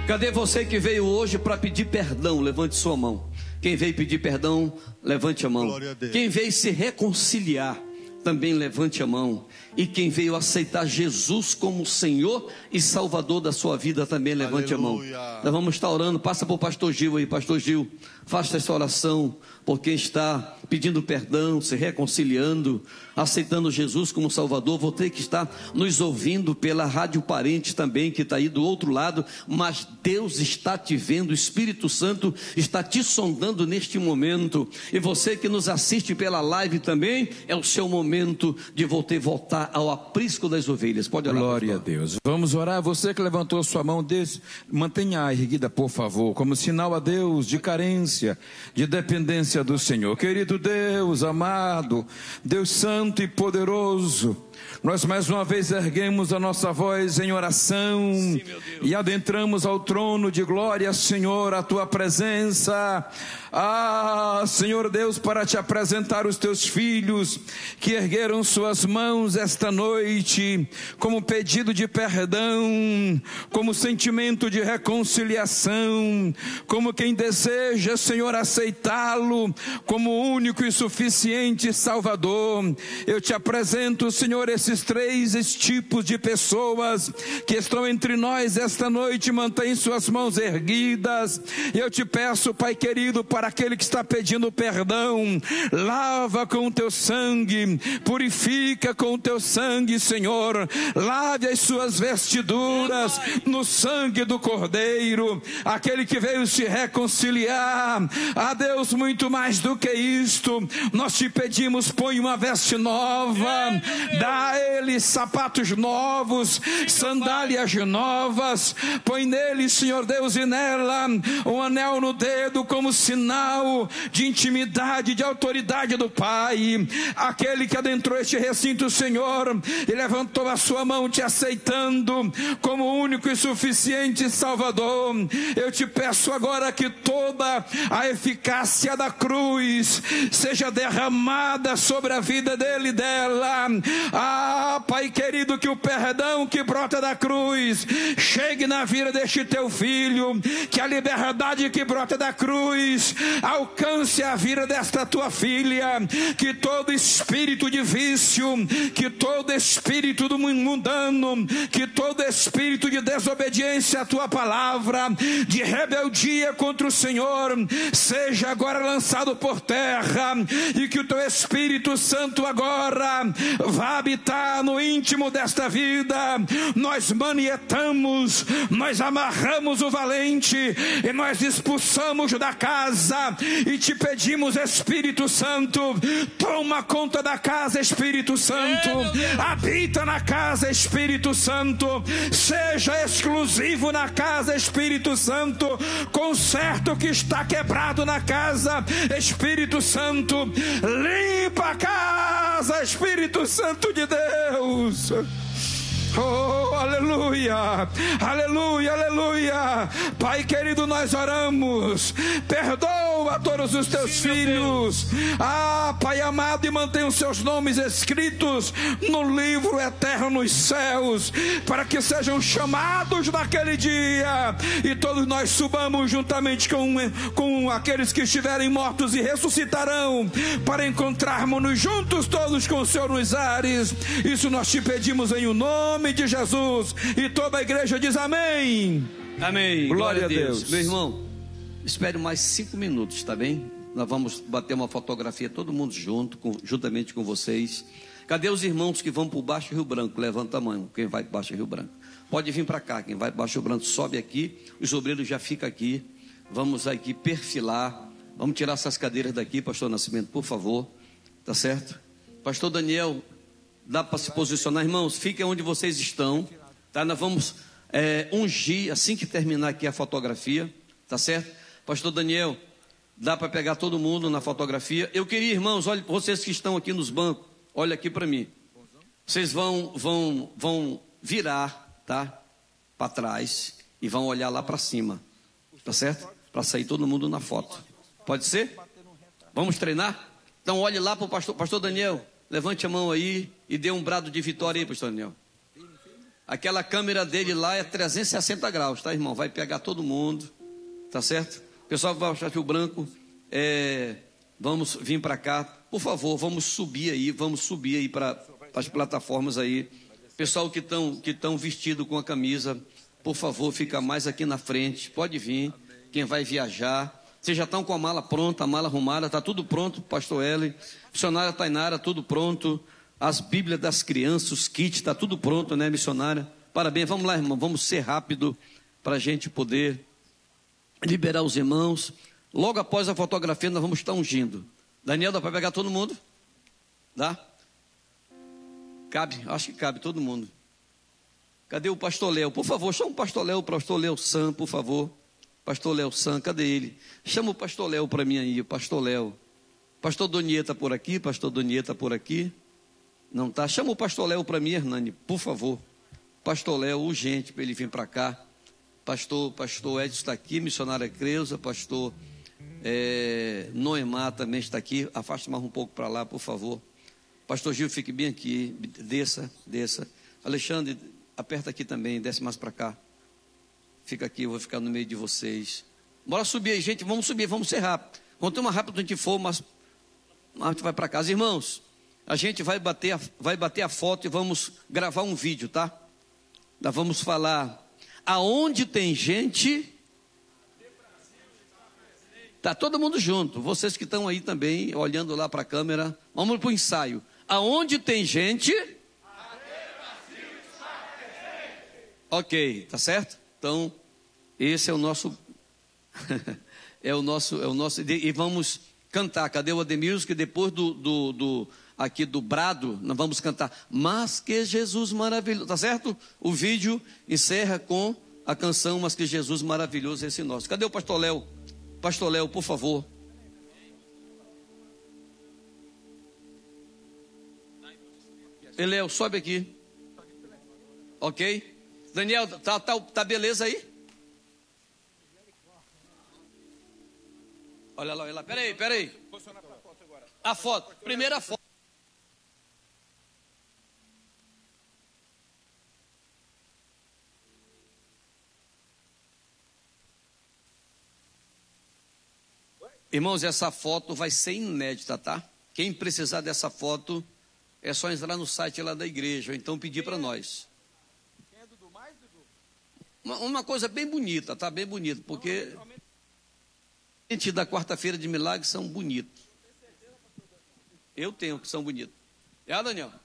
Cadê você que veio hoje para pedir perdão? Levante sua mão. Quem veio pedir perdão, levante a mão. Quem veio se reconciliar, também levante a mão. E quem veio aceitar Jesus como Senhor e Salvador da sua vida, também levante Aleluia. a mão. Nós vamos estar orando. Passa para o pastor Gil aí. Pastor Gil, faça essa oração por quem está pedindo perdão, se reconciliando, aceitando Jesus como Salvador. Você que está nos ouvindo pela Rádio Parente também, que está aí do outro lado, mas Deus está te vendo, o Espírito Santo está te sondando neste momento. E você que nos assiste pela live também, é o seu momento de voltar ao aprisco das ovelhas. Pode orar. Glória a Deus. Vamos orar. Você que levantou sua mão, mantenha erguida, por favor, como sinal a Deus de carência, de dependência do Senhor. Querido Deus amado, Deus santo e poderoso, nós mais uma vez erguemos a nossa voz em oração. Sim, e adentramos ao trono de glória, Senhor, a tua presença. Senhor Deus, para te apresentar os teus filhos que ergueram suas mãos esta noite, como pedido de perdão, como sentimento de reconciliação, como quem deseja, Senhor, aceitá-lo como único e suficiente Salvador. Eu te apresento, Senhor, esses três tipos de pessoas que estão entre nós esta noite. Mantém suas mãos erguidas. Eu te peço, Pai querido, para aquele que está pedindo perdão, lava com o teu sangue, purifica com o teu sangue, Senhor. Lave as suas vestiduras no sangue do Cordeiro. Aquele que veio se reconciliar a Deus, muito mais do que isto, nós te pedimos, põe uma veste nova, dá a ele sapatos novos, sandálias novas, põe nele, Senhor Deus, e nela um anel no dedo como sinal de intimidade, de autoridade do Pai. Aquele que adentrou este recinto, Senhor, e levantou a sua mão te aceitando como único e suficiente Salvador, eu te peço agora que toda a eficácia da cruz seja derramada sobre a vida dele e dela. Pai querido, que o perdão que brota da cruz chegue na vida deste teu filho, que a liberdade que brota da cruz alcance a vida desta tua filha, que todo espírito de vício, que todo espírito do mundano, que todo espírito de desobediência à tua palavra, de rebeldia contra o Senhor, seja agora lançado por terra, e que o teu Espírito Santo agora vá habitar no íntimo desta vida. Nós manietamos, nós amarramos o valente e nós expulsamos da casa e te pedimos, Espírito Santo, toma conta da casa, Espírito Santo, habita na casa, Espírito Santo, seja exclusivo na casa, Espírito Santo, conserta o que está quebrado na casa, Espírito Santo, limpa a casa, Espírito Santo de Deus. Oh, aleluia, aleluia, aleluia. Pai querido, nós oramos, perdoa todos os teus filhos, Pai amado, e mantém os seus nomes escritos no livro eterno nos céus, para que sejam chamados naquele dia, e todos nós subamos juntamente com aqueles que estiverem mortos e ressuscitarão, para encontrarmos-nos juntos todos com o Senhor nos ares. Isso nós te pedimos em o nome de Jesus, e toda a igreja diz amém. Amém. Glória a Deus. Meu irmão, espere mais 5 minutos, tá bem? Nós vamos bater uma fotografia todo mundo juntamente com vocês. Cadê os irmãos que vão para o Baixo Rio Branco? Levanta a mão, quem vai para o Baixo Rio Branco. Pode vir para cá, quem vai para o Baixo Rio Branco sobe aqui, os obreiros já ficam aqui. Vamos aqui perfilar, vamos tirar essas cadeiras daqui, pastor Nascimento, por favor. Tá certo? Pastor Daniel, dá para se posicionar, irmãos, fiquem onde vocês estão, tá? Nós vamos ungir assim que terminar aqui a fotografia, tá certo? Pastor Daniel, dá para pegar todo mundo na fotografia. Eu queria, irmãos, olha, vocês que estão aqui nos bancos, olha aqui para mim. Vocês vão virar, tá? Para trás e vão olhar lá para cima, tá certo? Para sair todo mundo na foto. Pode ser? Vamos treinar? Então olhe lá para o pastor Daniel. Levante a mão aí e dê um brado de vitória aí, pastor Daniel. Aquela câmera dele lá é 360 graus, tá, irmão? Vai pegar todo mundo, tá certo? O pessoal vai achar Rio Branco, vamos vir para cá. Por favor, vamos subir aí para as plataformas aí. Pessoal que estão vestido com a camisa, por favor, fica mais aqui na frente. Pode vir, quem vai viajar. Vocês já estão com a mala pronta, a mala arrumada, está tudo pronto, pastor Eli, missionária Tainara, tudo pronto, as bíblias das crianças, os kits, está tudo pronto, né, missionária? Parabéns, vamos lá, irmão, vamos ser rápido para a gente poder liberar os irmãos. Logo após a fotografia, nós vamos estar ungindo. Daniel, dá para pegar todo mundo? Dá? Cabe, acho que cabe todo mundo. Cadê o pastor Léo? Por favor, chama o pastor Léo Sam, por favor. Pastor Léo Sam, cadê ele? Chama o pastor Léo para mim aí, o pastor Léo. Pastor Donieta por aqui, pastor Donieta por aqui. Não tá? Chama o pastor Léo para mim, Hernani, por favor. Pastor Léo, urgente para ele vir para cá. Pastor Edson está aqui, missionária Creuza, pastor Noemar também está aqui. Afasta mais um pouco para lá, por favor. Pastor Gil, fique bem aqui, desça. Alexandre, aperta aqui também, desce mais para cá. Fica aqui, eu vou ficar no meio de vocês. Bora subir aí, gente, vamos subir, vamos ser rápido. Quanto mais rápido a gente for, mas a gente vai para casa. Irmãos, a gente vai bater a foto e vamos gravar um vídeo, tá? Nós vamos falar aonde tem gente. Tá todo mundo junto, vocês que estão aí também, olhando lá para a câmera. Vamos para o ensaio. Aonde tem gente. Ok, tá certo? Então, esse é o nosso, é o nosso, e vamos cantar. Cadê o Ademilson? Que depois aqui do brado, nós vamos cantar, mas que Jesus maravilhoso, tá certo? O vídeo encerra com a canção, mas que Jesus maravilhoso é esse nosso. Cadê o pastor Léo? Pastor Léo, por favor. Léo, sobe aqui. Ok? Daniel, tá beleza aí? Olha lá. Peraí. A foto, primeira foto. Irmãos, essa foto vai ser inédita, tá? Quem precisar dessa foto, é só entrar no site lá da igreja, ou então pedir para nós. Uma coisa bem bonita, tá? Bem bonita, porque gente da quarta-feira de milagres são bonitos. Eu tenho que são bonitos. Daniel?